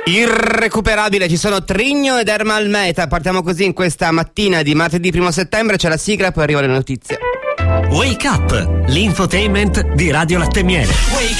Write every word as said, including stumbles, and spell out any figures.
Irrecuperabile, ci sono Trigno ed Ermal Meta. Partiamo così in questa mattina di martedì primo settembre, c'è la sigla e poi arrivano le notizie. Wake Up, l'infotainment di Radio Latte Miele. Wake